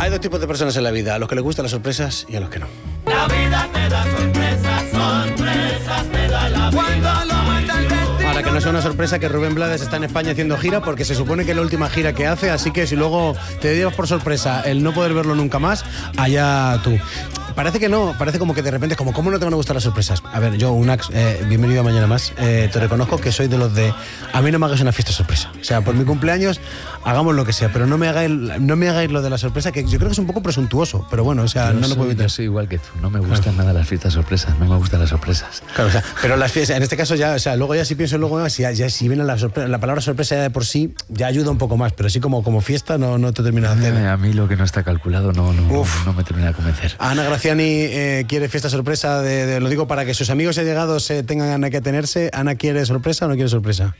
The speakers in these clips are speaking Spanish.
Hay dos tipos de personas en la vida, a los que les gustan las sorpresas y a los que no. La vida te da sorpresas, sorpresas te da la vida. Para que no sea una sorpresa que Rubén Blades está en España haciendo gira, porque se supone que es la última gira que hace, así que si luego te llevas por sorpresa el no poder verlo nunca más, allá tú. Parece que no, parece como que de repente, como ¿cómo no te van a gustar las sorpresas? A ver, yo, Unax, bienvenido a Mañana Más, te reconozco que soy de los de, a mí no me hagas una fiesta sorpresa, o sea, por mi cumpleaños hagamos lo que sea, pero no me hagáis lo de la sorpresa, que yo creo que es un poco presuntuoso, pero bueno, o sea, no lo puedo evitar. Yo soy igual que tú, no me gustan nada las fiestas sorpresas, no me gustan las sorpresas. Claro, o sea, pero las fiestas, en este caso ya, o sea, luego ya si pienso luego, si viene la palabra sorpresa ya de por sí, ya ayuda un poco más, pero sí como fiesta no te termina de hacer. A mí lo que no está calculado no me termina de convencer. Ana Graciani quiere fiesta sorpresa, lo digo para que sus amigos y allegados tengan que tenerse. ¿Ana quiere sorpresa o no quiere sorpresa?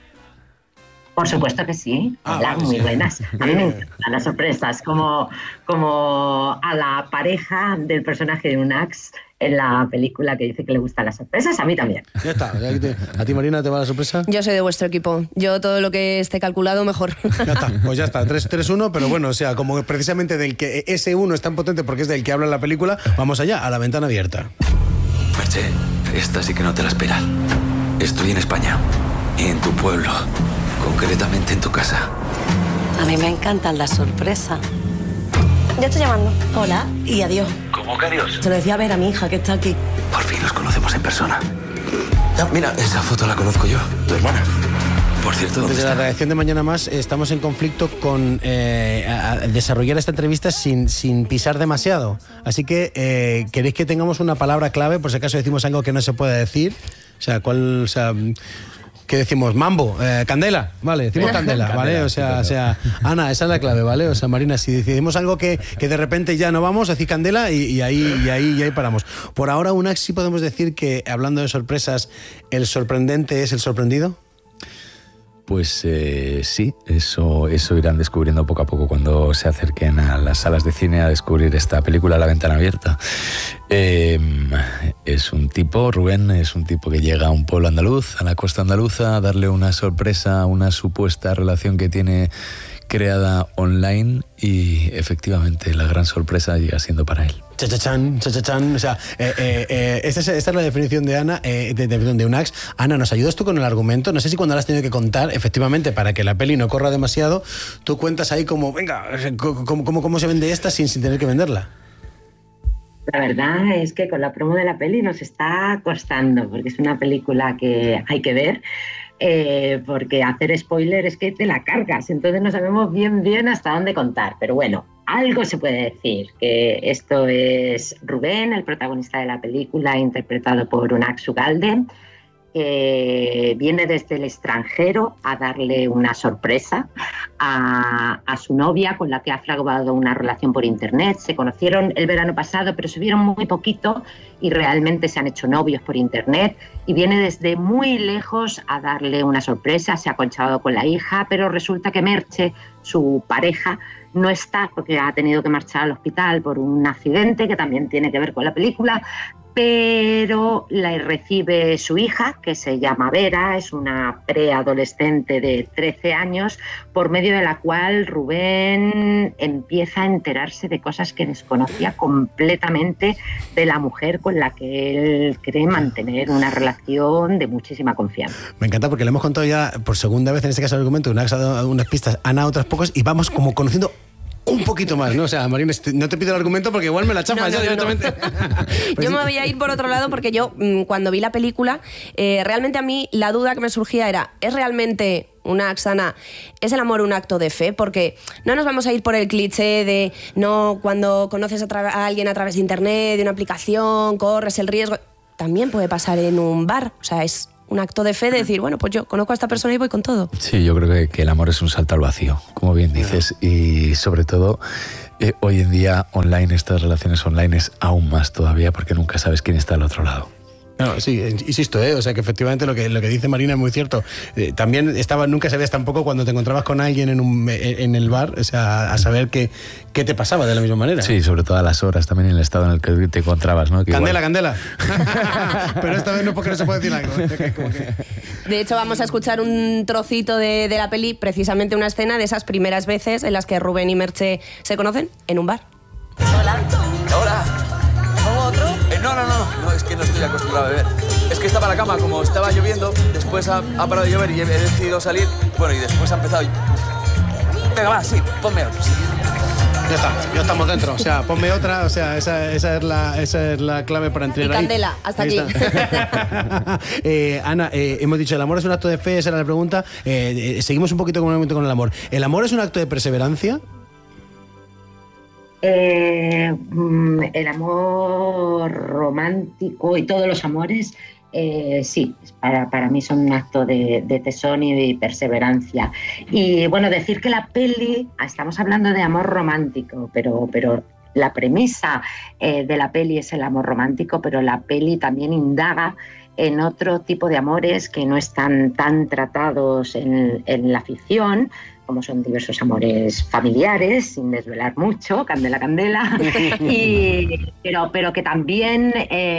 Por supuesto que sí. Hola, vale, muy sí. buenas. A mí me encantan las sorpresas, como a la pareja del personaje de Unax en la película que dice que le gustan las sorpresas, a mí también. Ya está. ¿A ti, Marina, te va la sorpresa? Yo soy de vuestro equipo. Yo todo lo que esté calculado, mejor. Ya está, pues ya está. 3-1, pero bueno, o sea, como precisamente del que ese uno es tan potente porque es del que habla en la película, vamos allá, a la ventana abierta. Merche, esta sí que no te la esperas. Estoy en España, en tu pueblo, concretamente en tu casa. A mí me encantan las sorpresas. Ya estoy llamando. Hola y adiós. ¿Cómo que adiós? Se lo decía a ver a mi hija que está aquí. Por fin nos conocemos en persona. Ah, mira, esa foto la conozco yo, tu hermana. Por cierto, ¿dónde Desde está? la redacción de Mañana Más estamos en conflicto con a desarrollar esta entrevista sin pisar demasiado. Así que queréis que tengamos una palabra clave por si acaso decimos algo que no se puede decir. O sea, ¿qué decimos? Mambo, candela, vale, decimos candela, ¿vale? O sea, Ana, esa es la clave, ¿vale? O sea, Marina, si decidimos algo que de repente ya no vamos, decir candela y ahí paramos. Por ahora, Unax, sí podemos decir que, hablando de sorpresas, ¿el sorprendente es el sorprendido? Pues sí, eso irán descubriendo poco a poco cuando se acerquen a las salas de cine a descubrir esta película La Ventana Abierta. Es un tipo, Rubén, es un tipo que llega a un pueblo andaluz, a la costa andaluza, a darle una sorpresa a una supuesta relación que tiene creada online y efectivamente la gran sorpresa llega siendo para él. Chachachán. O sea, esta es la definición de Ana, de Unax. Ana, ¿nos ayudas tú con el argumento? No sé si cuando la has tenido que contar, efectivamente, para que la peli no corra demasiado, tú cuentas ahí como, venga, cómo se vende esta sin tener que venderla. La verdad es que con la promo de la peli nos está costando, porque es una película que hay que ver, porque hacer spoiler es que te la cargas, entonces no sabemos bien hasta dónde contar, pero bueno, algo se puede decir, que esto es Rubén, el protagonista de la película, interpretado por Unax Ugalde, que viene desde el extranjero a darle una sorpresa a su novia, con la que ha fraguado una relación por internet. Se conocieron el verano pasado, pero se vieron muy poquito y realmente se han hecho novios por internet, y viene desde muy lejos a darle una sorpresa. Se ha conchado con la hija, pero resulta que Merche, su pareja, no está porque ha tenido que marchar al hospital por un accidente que también tiene que ver con la película, pero la recibe su hija, que se llama Vera, es una preadolescente de 13 años, por medio de la cual Rubén empieza a enterarse de cosas que desconocía completamente de la mujer con la que él cree mantener una relación de muchísima confianza. Me encanta porque le hemos contado ya por segunda vez en este caso el argumento, Unax ha dado unas pistas, Ana otras pocas, y vamos como conociendo un poquito más, ¿no? O sea, Marina, no te pido el argumento porque igual me la chafas ya directamente. Pues yo me voy a ir por otro lado porque yo, cuando vi la película, realmente a mí la duda que me surgía era, ¿es realmente Unax, Ana, es el amor un acto de fe? Porque no nos vamos a ir por el cliché de, no, cuando conoces a alguien a través de internet, de una aplicación, corres el riesgo. También puede pasar en un bar, o sea, es un acto de fe de decir, bueno, pues yo conozco a esta persona y voy con todo. Sí, yo creo que el amor es un salto al vacío, como bien dices, y sobre todo hoy en día online, estas relaciones online es aún más todavía porque nunca sabes quién está al otro lado. No, sí, insisto, o sea que efectivamente lo que dice Marina es muy cierto. También nunca sabías tampoco cuando te encontrabas con alguien en el bar, o sea, a saber qué te pasaba de la misma manera. Sí, sobre todo a las horas, también en el estado en el que te encontrabas, ¿no? Que candela, candela. Pero esta vez no, porque no se puede decir algo. De hecho, vamos a escuchar un trocito de la peli, precisamente una escena de esas primeras veces en las que Rubén y Merche se conocen en un bar. Hola. Hola. ¿Otro? No, es que no estoy acostumbrado a beber. Es que estaba en la cama, como estaba lloviendo, después ha parado de llover y he decidido salir, bueno, y después ha empezado... Venga, va, sí, ponme otro, sí. Ya está, ya estamos dentro, o sea, ponme otra, o sea, esa es la clave para entrar ahí. Candela, hasta aquí. Ana, hemos dicho, ¿el amor es un acto de fe? Esa era la pregunta. Seguimos un poquito con el amor. ¿El amor es un acto de perseverancia? El amor romántico y todos los amores, sí, para mí son un acto de tesón y de perseverancia. Y bueno, decir que la peli, estamos hablando de amor romántico, pero la premisa de la peli es el amor romántico, pero la peli también indaga en otro tipo de amores que no están tan tratados en la ficción, como son diversos amores familiares, sin desvelar mucho, candela, candela, pero que también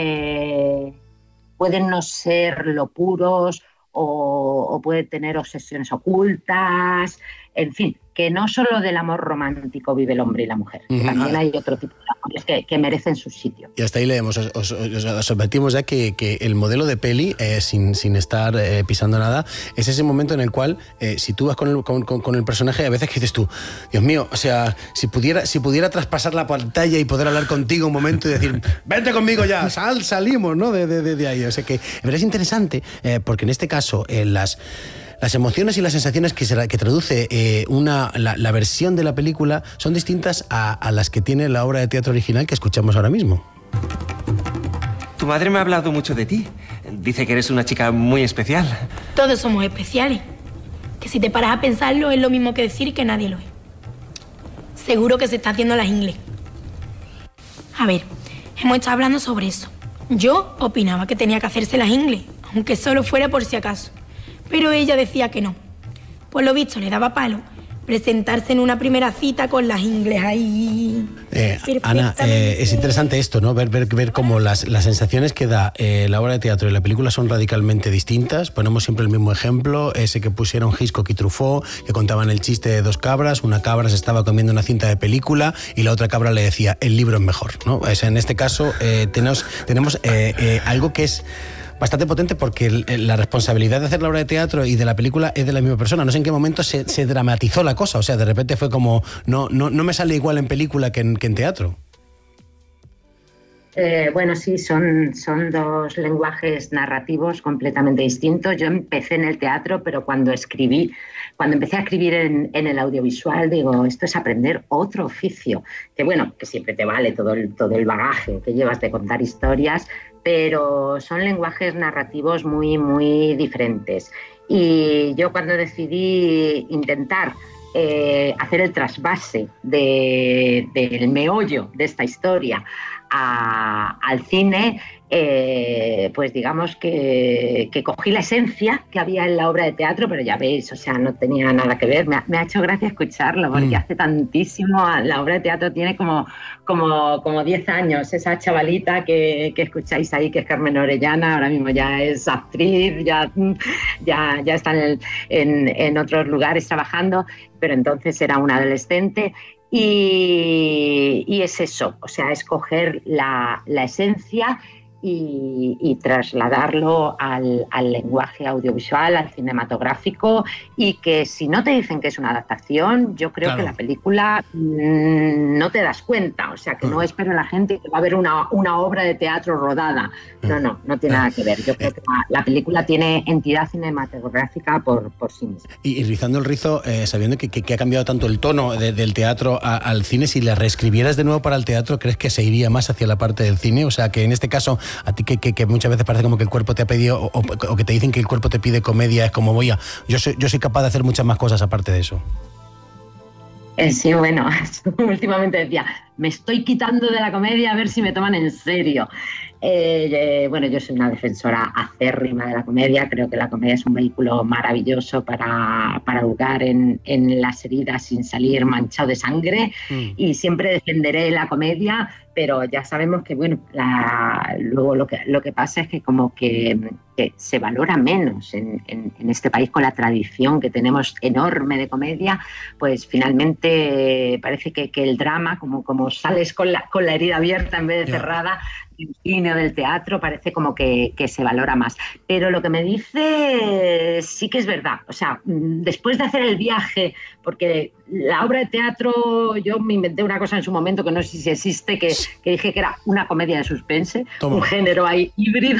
pueden no ser lo puros o pueden tener obsesiones ocultas, en fin, que no solo del amor romántico vive el hombre y la mujer, que también hay otro tipo de amores que merecen su sitio. Y hasta ahí leemos, os advertimos ya que el modelo de peli, sin estar pisando nada, es ese momento en el cual, si tú vas con el personaje, a veces que dices tú, Dios mío, o sea, si pudiera traspasar la pantalla y poder hablar contigo un momento y decir, vente conmigo ya, salimos, ¿no? De ahí. O sea que es interesante, porque en este caso, las emociones y las sensaciones que traduce la versión de la película son distintas a las que tiene la obra de teatro original que escuchamos ahora mismo. Tu madre me ha hablado mucho de ti. Dice que eres una chica muy especial. Todos somos especiales. Que si te paras a pensarlo es lo mismo que decir que nadie lo es. Seguro que se está haciendo las ingles. A ver, hemos estado hablando sobre eso. Yo opinaba que tenía que hacerse las ingles, aunque solo fuera por si acaso. Pero ella decía que no. Por lo visto le daba palo presentarse en una primera cita con las ingles ahí. Ana, es interesante esto, ¿no? Ver cómo las sensaciones que da la obra de teatro y la película son radicalmente distintas. Ponemos siempre el mismo ejemplo, ese que pusieron Hitchcock y Truffaut, que contaban el chiste de dos cabras. Una cabra se estaba comiendo una cinta de película y la otra cabra le decía, el libro es mejor, ¿no? En este caso tenemos algo que es bastante potente, porque la responsabilidad de hacer la obra de teatro y de la película es de la misma persona. No sé en qué momento se dramatizó la cosa, o sea, de repente fue como, no me sale igual en película que en teatro. Bueno, sí, son dos lenguajes narrativos completamente distintos. Yo empecé en el teatro, pero cuando empecé a escribir en el audiovisual, digo, esto es aprender otro oficio, que bueno, que siempre te vale todo el bagaje que llevas de contar historias, pero son lenguajes narrativos muy, muy diferentes. Y yo cuando decidí intentar hacer el trasvase del meollo de esta historia al cine, pues digamos que cogí la esencia que había en la obra de teatro, pero ya veis, o sea, no tenía nada que ver. Me ha hecho gracia escucharlo, porque hace tantísimo, la obra de teatro tiene como 10 años. Esa chavalita que escucháis ahí, que es Carmen Orellana, ahora mismo ya es actriz, ya está en otros lugares trabajando, pero entonces era una adolescente. Y es eso, o sea, es coger la esencia y trasladarlo al lenguaje audiovisual, al cinematográfico, y que si no te dicen que es una adaptación, yo creo que la película no te das cuenta, o sea, que no espero a la gente que va a ver una obra de teatro rodada. No tiene nada que ver. Yo creo que la película tiene entidad cinematográfica por sí misma. Y rizando el rizo, sabiendo que ha cambiado tanto el tono del teatro al cine, si la reescribieras de nuevo para el teatro, ¿crees que se iría más hacia la parte del cine? O sea, que en este caso, a ti que muchas veces parece como que el cuerpo te ha pedido, o que te dicen que el cuerpo te pide comedia, es como, yo soy capaz de hacer muchas más cosas aparte de eso. Sí, bueno, últimamente decía, me estoy quitando de la comedia a ver si me toman en serio. Bueno, yo soy una defensora acérrima de la comedia. Creo que la comedia es un vehículo maravilloso para hurgar en las heridas sin salir manchado de sangre. Y siempre defenderé la comedia, pero ya sabemos que, bueno, luego lo que pasa es que como que se valora menos en este país, con la tradición que tenemos enorme de comedia. Pues finalmente parece que el drama, como sales con la herida abierta en vez de cerrada, del cine o del teatro, parece como que se valora más. Pero lo que me dice sí que es verdad. O sea, después de hacer el viaje, porque la obra de teatro, yo me inventé una cosa en su momento que no sé si existe, que dije que era una comedia de suspense, un género ahí híbrido.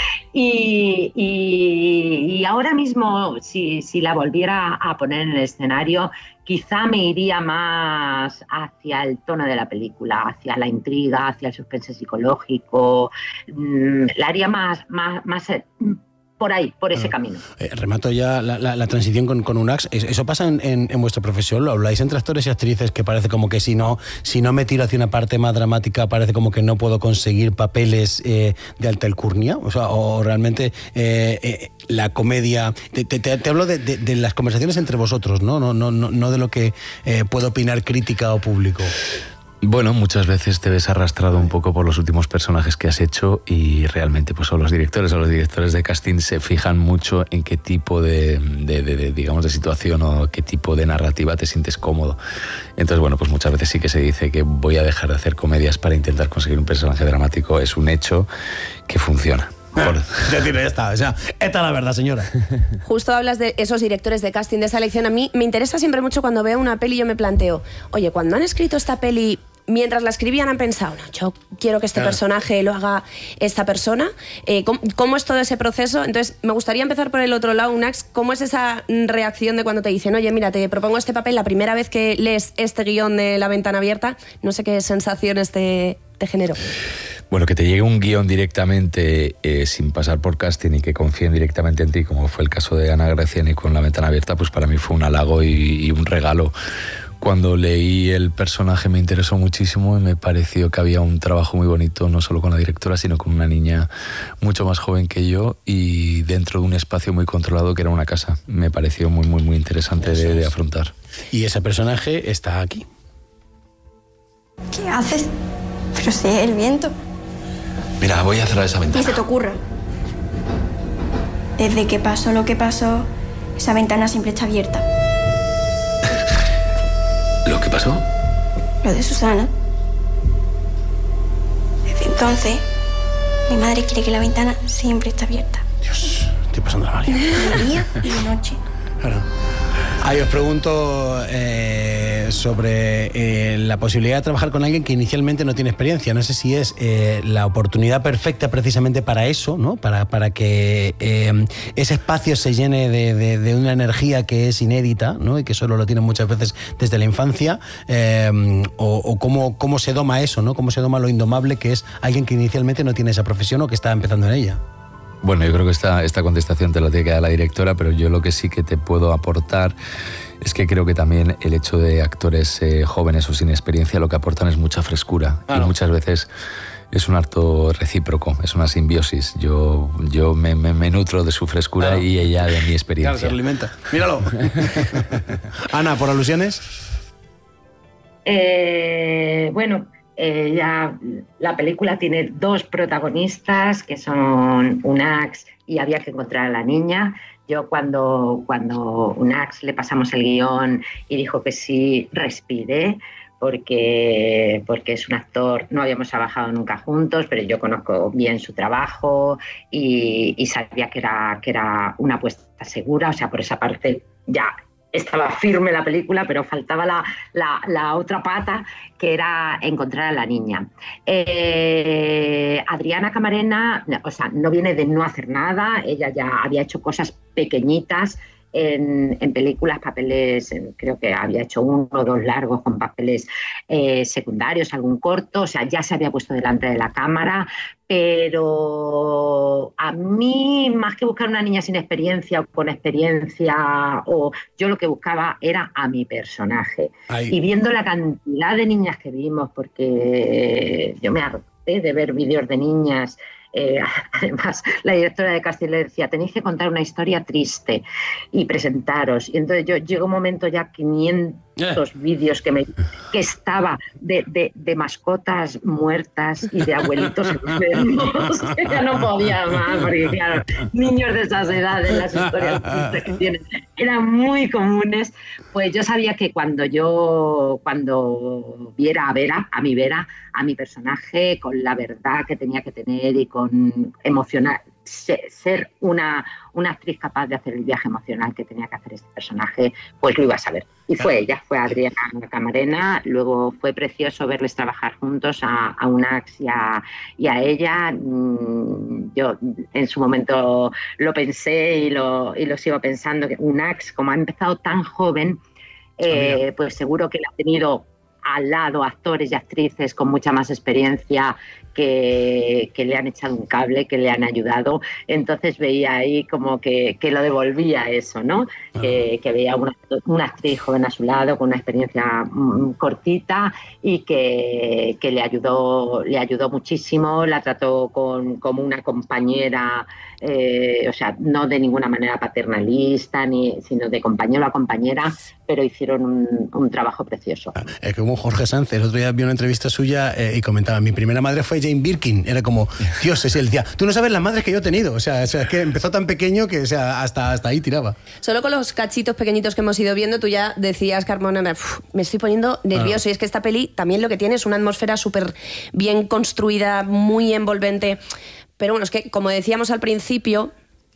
Y ahora mismo, si la volviera a poner en el escenario, quizá me iría más hacia el tono de la película, hacia la intriga, hacia el suspense psicológico. La haría más por ahí, por ese camino. Remato ya la transición con UNACS. ¿Eso pasa en vuestra profesión? ¿Lo habláis entre actores y actrices, que parece como que si no me tiro hacia una parte más dramática, parece como que no puedo conseguir papeles de alta alcurnia? O sea, o realmente la comedia... Te hablo de las conversaciones entre vosotros, ¿no? No de lo que puede opinar crítica o público. Bueno, muchas veces te ves arrastrado un poco por los últimos personajes que has hecho y realmente pues o los directores de casting se fijan mucho en qué tipo de situación o qué tipo de narrativa te sientes cómodo. Entonces, bueno, pues muchas veces sí que se dice que voy a dejar de hacer comedias para intentar conseguir un personaje dramático. Es un hecho que funciona. Ya está, o sea, esta es la verdad, señora. Justo hablas de esos directores de casting, de esa elección. A mí me interesa siempre mucho cuando veo una peli, yo me planteo, oye, cuando han escrito esta peli, mientras la escribían han pensado, no, yo quiero que este personaje lo haga esta persona. ¿Cómo es todo ese proceso? Entonces, me gustaría empezar por el otro lado, Unax. ¿Cómo es esa reacción de cuando te dicen, oye, mira, te propongo este papel, la primera vez que lees este guión de La ventana abierta? No sé qué sensaciones te generó. Bueno, que te llegue un guión directamente sin pasar por casting y que confíen directamente en ti, como fue el caso de Ana Graciani con La ventana abierta, pues para mí fue un halago y un regalo. Cuando leí el personaje me interesó muchísimo y me pareció que había un trabajo muy bonito, no solo con la directora, sino con una niña mucho más joven que yo y dentro de un espacio muy controlado que era una casa. Me pareció muy, muy, muy interesante de afrontar. Y ese personaje está aquí. ¿Qué haces? Pero si es el viento. Mira, voy a cerrar esa ventana. Ni se te ocurra. Desde que pasó lo que pasó, esa ventana siempre está abierta. ¿Lo que pasó? Lo de Susana. Desde entonces, mi madre quiere que la ventana siempre esté abierta. Dios, estoy pasando la mal. De día y de noche. Claro. Ahí os pregunto sobre la posibilidad de trabajar con alguien que inicialmente no tiene experiencia. No sé si es la oportunidad perfecta precisamente para eso, ¿no? Para que ese espacio se llene de una energía que es inédita, ¿no? Y que solo lo tienen muchas veces desde la infancia. O cómo se doma eso, ¿no? Cómo se doma lo indomable que es alguien que inicialmente no tiene esa profesión o que está empezando en ella. Bueno, yo creo que esta contestación te la tiene que dar la directora, pero yo lo que sí que te puedo aportar es que creo que también el hecho de actores jóvenes o sin experiencia lo que aportan es mucha frescura. Claro. Y muchas veces es un acto recíproco, es una simbiosis. Yo me nutro de su frescura, claro, y ella de mi experiencia. Claro, se alimenta. Míralo. Ana, ¿por alusiones? Bueno... ya la película tiene dos protagonistas que son Unax y había que encontrar a la niña. Yo cuando Unax le pasamos el guión y dijo que sí, respiré, porque es un actor, no habíamos trabajado nunca juntos, pero yo conozco bien su trabajo y sabía que era una apuesta segura. O sea, por esa parte ya estaba firme la película, pero faltaba la otra pata, que era encontrar a la niña. Adriana Camarena, o sea, no viene de no hacer nada, ella ya había hecho cosas pequeñitas en películas, papeles, creo que había hecho 1 o 2 largos con papeles secundarios, algún corto, o sea, ya se había puesto delante de la cámara, pero a mí, más que buscar una niña sin experiencia o con experiencia, yo lo que buscaba era a mi personaje. Ay. Y viendo la cantidad de niñas que vimos, porque yo me harté de ver vídeos de niñas. Además, la directora de casting le decía, tenéis que contar una historia triste y presentaros. Y entonces llegó un momento ya 500 vídeos que estaba de mascotas muertas y de abuelitos enfermos. Ya no podía más, porque claro, niños de esas edades, las historias tristes que tienen eran muy comunes. Pues yo sabía que cuando viera a mi personaje, con la verdad que tenía que tener y con emocionar, ser una actriz capaz de hacer el viaje emocional que tenía que hacer este personaje, pues lo iba a saber. Y fue ella, fue Adriana Camarena. Luego fue precioso verles trabajar juntos a Unax y a ella. Yo en su momento lo pensé y lo sigo pensando, que Unax, como ha empezado tan joven, pues seguro que la ha tenido al lado actores y actrices con mucha más experiencia que le han echado un cable, que le han ayudado. Entonces veía ahí como que lo devolvía eso, ¿no? Que veía una actriz joven a su lado con una experiencia cortita y que le ayudó muchísimo, la trató como una compañera, o sea, no de ninguna manera paternalista, sino de compañero a compañera, pero hicieron un trabajo precioso. Es como Jorge Sanz, el otro día vi una entrevista suya y comentaba, mi primera madre fue Jane Birkin. Era como, Dios, él decía, tú no sabes las madres que yo he tenido. O sea, es que empezó tan pequeño que, o sea, hasta ahí tiraba. Solo con los cachitos pequeñitos que hemos ido viendo, tú ya decías, Carmona, me estoy poniendo nervioso. Y es que esta peli también lo que tiene es una atmósfera súper bien construida, muy envolvente. Pero bueno, es que, como decíamos al principio...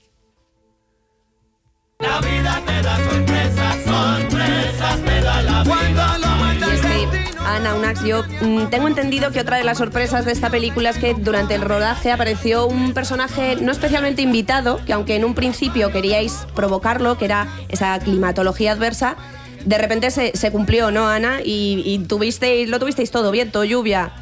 La vida te da sorpresas, sorpresas te da la vida. Y es que, Ana, Unax, yo tengo entendido que otra de las sorpresas de esta película es que durante el rodaje apareció un personaje no especialmente invitado, que aunque en un principio queríais provocarlo, que era esa climatología adversa, de repente se cumplió, ¿no, Ana? Y lo tuvisteis todo, viento, lluvia...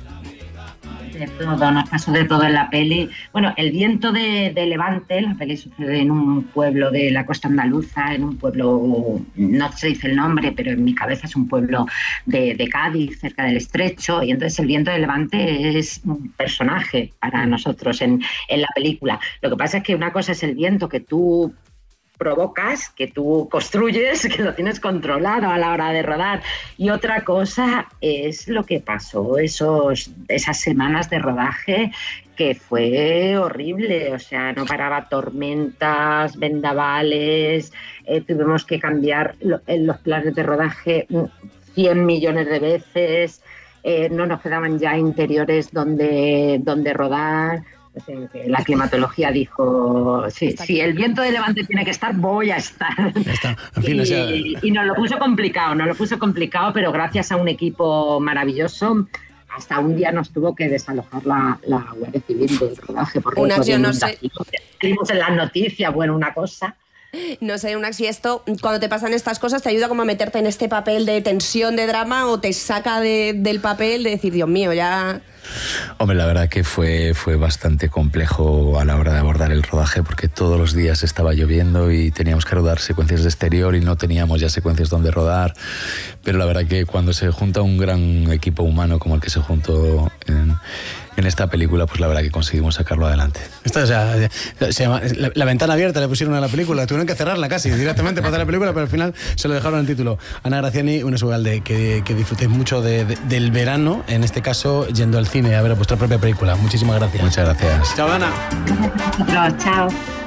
De todo, nos pasó de todo en la peli. Bueno, el viento de Levante, la peli sucede en un pueblo de la costa andaluza, en un pueblo, no se dice el nombre, pero en mi cabeza es un pueblo de Cádiz, cerca del Estrecho, y entonces el viento de Levante es un personaje para nosotros en la película. Lo que pasa es que una cosa es el viento que tú provocas, que tú construyes, que lo tienes controlado a la hora de rodar, y otra cosa es lo que pasó esas semanas de rodaje, que fue horrible. O sea, no paraba, tormentas, vendavales, tuvimos que cambiar los planes de rodaje 100 millones de veces, no nos quedaban ya interiores donde rodar. La climatología dijo, si el viento de Levante tiene que estar, voy a estar. En fin, y nos lo puso complicado, pero gracias a un equipo maravilloso, hasta un día nos tuvo que desalojar la Guardia Civil del rodaje. Porque no sé. Escribimos en las noticias, bueno, una cosa... No sé, Unax, si esto, cuando te pasan estas cosas, te ayuda como a meterte en este papel de tensión, de drama, o te saca del papel de decir, Dios mío, ya... Hombre, la verdad que fue bastante complejo a la hora de abordar el rodaje, porque todos los días estaba lloviendo y teníamos que rodar secuencias de exterior y no teníamos ya secuencias donde rodar. Pero la verdad que cuando se junta un gran equipo humano como el que se juntó en esta película, pues la verdad que conseguimos sacarlo adelante. Esto, o sea, se llama, la ventana abierta le pusieron a la película, tuvieron que cerrarla casi directamente para hacer la película, pero al final se lo dejaron en el título. Ana Graciani, Unax Ugalde, que disfrutéis mucho del verano, en este caso yendo al cine a ver vuestra propia película. Muchísimas gracias. Muchas gracias. Chao, Ana. Chao.